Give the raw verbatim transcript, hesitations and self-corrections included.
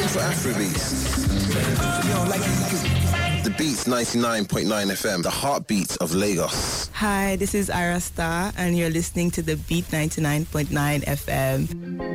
time for Afrobeats. The Beats ninety-nine point nine F M, the heartbeat of Lagos. Hi, this is Ira Star, and you're listening to the Beat ninety-nine point nine F M.